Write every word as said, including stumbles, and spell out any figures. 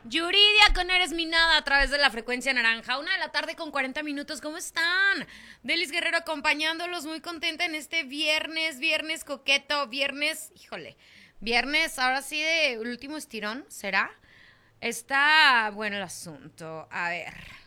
Yuridia con Eres mi nada a través de la frecuencia naranja. Una de la tarde con cuarenta minutos. ¿Cómo están? Delis Guerrero acompañándolos, muy contenta en este viernes, viernes coqueto, viernes, híjole, viernes, ahora sí de último estirón, ¿será? Está bueno el asunto. A ver.